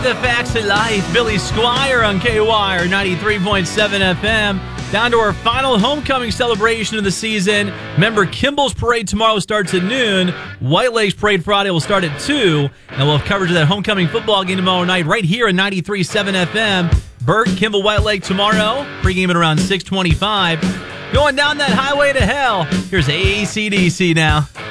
the facts of life. Billy Squire on K-Wire 93.7 FM. Down to our final homecoming celebration of the season. Remember, Kimball's Parade tomorrow starts at noon. White Lake's Parade Friday will start at 2. And we'll have coverage of that homecoming football game tomorrow night right here at 93.7 FM. Burke, Kimball, White Lake tomorrow. Pregame at around 6:25. Going down that highway to hell. Here's AC/DC now.